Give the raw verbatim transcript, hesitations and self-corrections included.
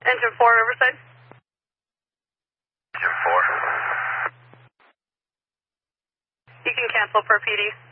Engine four, Riverside. Engine four. You can cancel for P D.